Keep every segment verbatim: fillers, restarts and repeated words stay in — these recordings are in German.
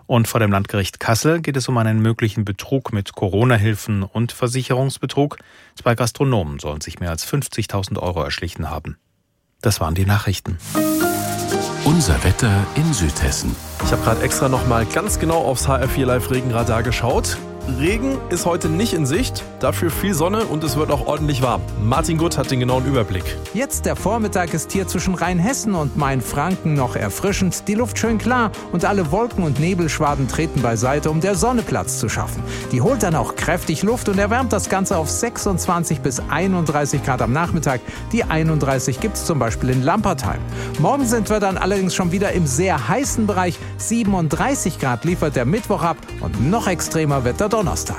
Und vor dem Landgericht Kassel geht es um einen möglichen Betrug mit Corona-Hilfen und Versicherungsbetrug. Zwei Gastronomen sollen sich mehr als fünfzigtausend Euro erschlichen haben. Das waren die Nachrichten. Unser Wetter in Südhessen. Ich habe gerade extra noch mal ganz genau aufs H R vier Live Regenradar geschaut. Regen ist heute nicht in Sicht, dafür viel Sonne und es wird auch ordentlich warm. Martin Gutt hat den genauen Überblick. Jetzt der Vormittag ist hier zwischen Rheinhessen und Mainfranken noch erfrischend, die Luft schön klar und alle Wolken- und Nebelschwaden treten beiseite, um der Sonne Platz zu schaffen. Die holt dann auch kräftig Luft und erwärmt das Ganze auf sechsundzwanzig bis einunddreißig Grad am Nachmittag. Die einunddreißig gibt's zum Beispiel in Lampertheim. Morgen sind wir dann allerdings schon wieder im sehr heißen Bereich. siebenunddreißig Grad liefert der Mittwoch ab und noch extremer wird der Donnerstag.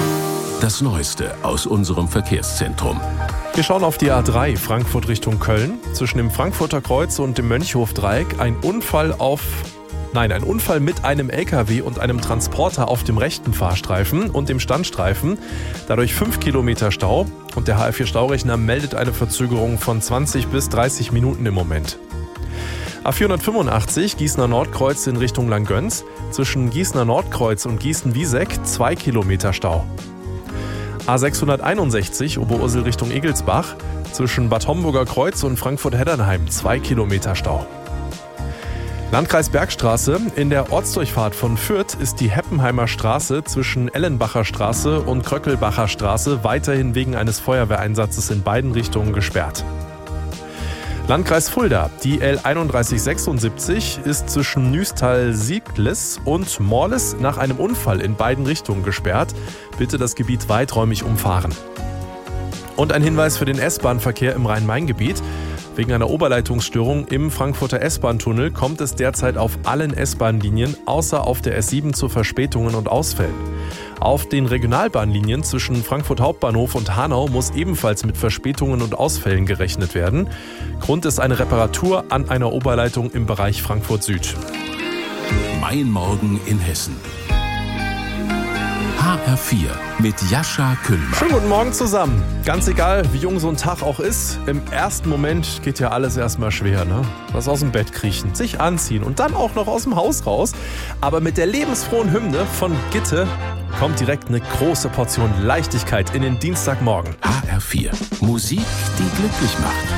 Das Neueste aus unserem Verkehrszentrum. Wir schauen auf die A drei Frankfurt Richtung Köln. Zwischen dem Frankfurter Kreuz und dem Mönchhof-Dreieck ein Unfall auf... Nein, ein Unfall mit einem L K W und einem Transporter auf dem rechten Fahrstreifen und dem Standstreifen. Dadurch fünf Kilometer Stau und der H R vier Staurechner meldet eine Verzögerung von zwanzig bis dreißig Minuten im Moment. A vierhundertfünfundachtzig Gießener Nordkreuz in Richtung Langgöns. Zwischen Gießener Nordkreuz und Gießen-Wieseck zwei Kilometer Stau. A sechshunderteinundsechzig Oberursel Richtung Egelsbach. Zwischen Bad Homburger Kreuz und Frankfurt-Heddernheim zwei Kilometer Stau. Landkreis Bergstraße. In der Ortsdurchfahrt von Fürth ist die Heppenheimer Straße zwischen Ellenbacher Straße und Kröckelbacher Straße weiterhin wegen eines Feuerwehreinsatzes in beiden Richtungen gesperrt. Landkreis Fulda. Die L einunddreißig sechsundsiebzig ist zwischen Nüstal-Sieglis und Morles nach einem Unfall in beiden Richtungen gesperrt. Bitte das Gebiet weiträumig umfahren. Und ein Hinweis für den S-Bahn-Verkehr im Rhein-Main-Gebiet. Wegen einer Oberleitungsstörung im Frankfurter S-Bahn-Tunnel kommt es derzeit auf allen S-Bahn-Linien außer auf der S sieben zu Verspätungen und Ausfällen. Auf den Regionalbahnlinien zwischen Frankfurt Hauptbahnhof und Hanau muss ebenfalls mit Verspätungen und Ausfällen gerechnet werden. Grund ist eine Reparatur an einer Oberleitung im Bereich Frankfurt Süd. Mein Morgen in Hessen. H R vier mit Jascha Kühlmann. Schönen guten Morgen zusammen. Ganz egal, wie jung so ein Tag auch ist, im ersten Moment geht ja alles erstmal schwer, ne? Was aus dem Bett kriechen, sich anziehen und dann auch noch aus dem Haus raus. Aber mit der lebensfrohen Hymne von Gitte kommt direkt eine große Portion Leichtigkeit in den Dienstagmorgen. H R vier. Musik, die glücklich macht.